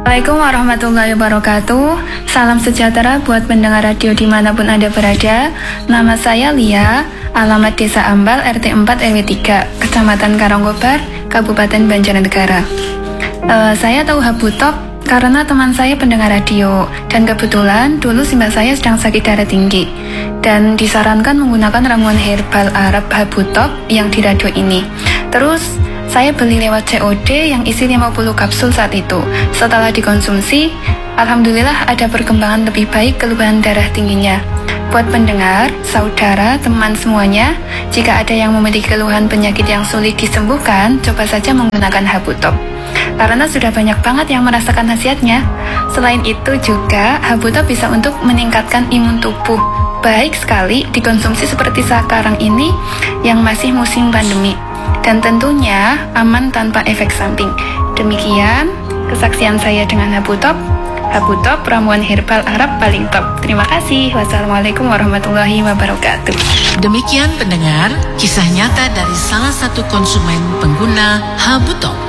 Assalamualaikum warahmatullahi wabarakatuh. Salam sejahtera buat pendengar radio dimanapun Anda berada. Nama saya Lia, alamat Desa Ambal, RT 4 RW 3, Kecamatan Karangkobar, Kabupaten Banjarnegara. Saya tahu Habutop karena teman saya pendengar radio, dan kebetulan dulu simbah saya sedang sakit darah tinggi dan disarankan menggunakan ramuan herbal Arab Habutop yang di radio ini. Terus saya beli lewat COD yang isi 50 kapsul saat itu. Setelah dikonsumsi, alhamdulillah ada perkembangan lebih baik keluhan darah tingginya. Buat pendengar, saudara, teman semuanya, jika ada yang memiliki keluhan penyakit yang sulit disembuhkan, coba saja menggunakan Habutop. Karena sudah banyak banget yang merasakan khasiatnya. Selain itu juga, Habutop bisa untuk meningkatkan imun tubuh. Baik sekali dikonsumsi seperti sekarang ini yang masih musim pandemi. Dan tentunya aman tanpa efek samping. Demikian kesaksian saya dengan Habutop. Habutop, ramuan herbal Arab paling top. Terima kasih. Wassalamualaikum warahmatullahi wabarakatuh. Demikian pendengar, kisah nyata dari salah satu konsumen pengguna Habutop.